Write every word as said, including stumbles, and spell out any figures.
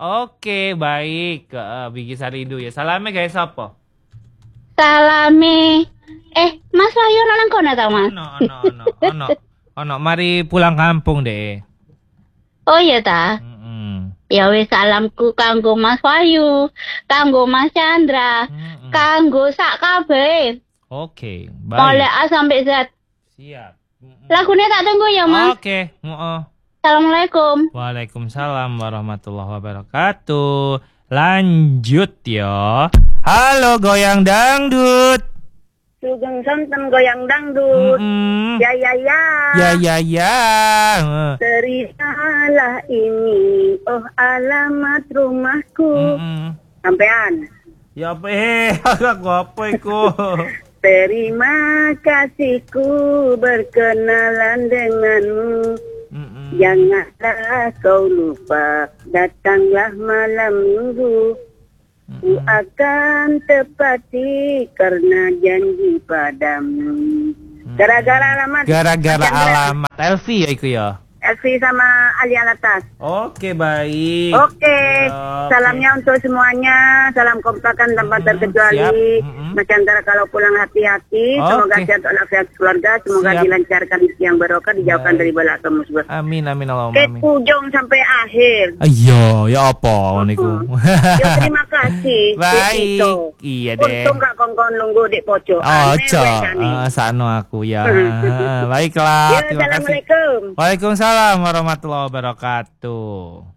Oke, baik. Uh, Bigi Saridu ya. Salamnya guys apa? Salame. Eh, Mas Wahyu nang kono ta, Mas? Ono, ono, ono, ono. Ono, mari pulang kampung deh. Oh iya ta. Mm-mm. Ya wis salamku kanggo Mas Wahyu, kanggo Mas Chandra, Mm-mm. kanggo sak kabeh. Oke, baik. Mulai A sampai Z. Siap. Mm-mm. Lagunya tak tunggu ya, Mas. Oke, oh. Assalamualaikum. Waalaikumsalam warahmatullahi wabarakatuh. Lanjut ya. Halo goyang dangdut. Sugeng sonten goyang dangdut. Mm-mm. Ya ya ya. Ya ya ya. Terimalah ini, oh alamat rumahku. Mm-mm. Sampean. Ya apa eh aku apa iku? Terima kasihku berkenalan denganmu. Mm-mm. Janganlah kau lupa, datanglah malam minggu. Ku akan tepati karena janji padamu. Gara-gara alamat. Gara-gara Mas Chandra. alamat Elvi ya iku ya. Elvi sama Ali Alatas. Oke, baik. Oke, Ya, salamnya untuk semuanya. Salam kompakan tanpa Mm-mm, terkecuali. siap. Mm-mm. Mas Chandra kalau pulang hati-hati. Semoga Oke. sehat walafiat keluarga. Semoga Siap. dilancarkan rezeki yang barokah, dijauhkan Baik. dari bala atau musibah. Amin amin Allahumma Ke amin. ujung sampai akhir. Ayo, ya apa niku? Ya, terima kasih. Baik. Itu. Iya deh. Untung gak kongkon nunggu di pojok. Oh, Aneh, co. weh, aneh. Eh, sano aku ya. Baiklah, Ya, terima kasih. assalamualaikum. Waalaikumsalam warahmatullahi wabarakatuh.